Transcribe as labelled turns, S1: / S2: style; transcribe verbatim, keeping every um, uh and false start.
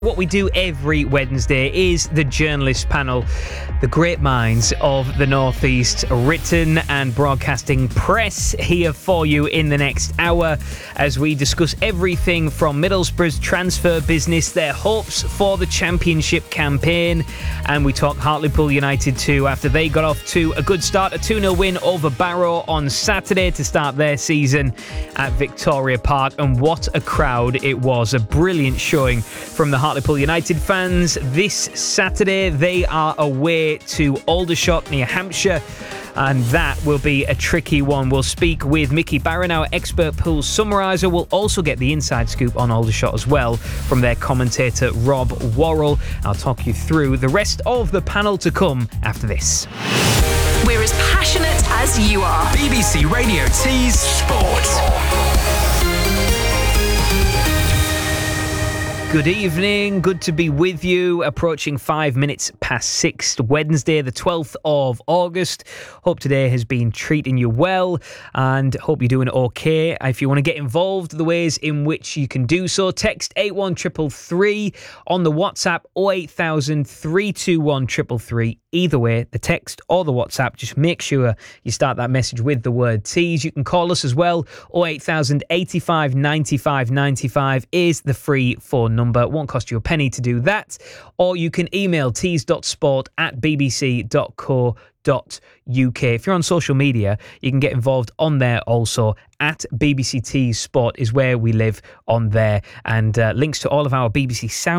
S1: What we do every Wednesday is the journalist panel, the great minds of the North East, written and broadcasting press, here for you in the next hour as we discuss everything from Middlesbrough's transfer business, their hopes for the championship campaign, and we talk Hartlepool United too after they got off to a good start, a two nil win over Barrow on Saturday to start their season at Victoria Park, and what a crowd it was. A brilliant showing from the Hartlepool United fans. This Saturday they are away to Aldershot near Hampshire, and that will be a tricky one. We'll speak with Mickey Barron, our expert pool summariser. We'll also get the inside scoop on Aldershot as well from their commentator Rob Worrell. I'll talk you through the rest of the panel to come after this.
S2: We're as passionate as you are.
S3: B B C Radio Tees Sport.
S1: Good evening, good to be with you. Approaching five minutes past six, Wednesday, the twelfth of August. Hope today has been treating you well and hope you're doing okay. If you want to get involved, the ways in which you can do so, text eight one three three three on the WhatsApp oh eight thousand, three two one, three three three. Either way, the text or the WhatsApp, just make sure you start that message with the word Tees. You can call us as well. oh eight thousand, eighty-five, ninety-five, ninety-five is the free phone number. It won't cost you a penny to do that. Or you can email tees dot sport at b b c dot co dot u k. If you're on social media, you can get involved on there also. At B B C Tees Sport is where we live on there. And uh, links to all of our B B C Sound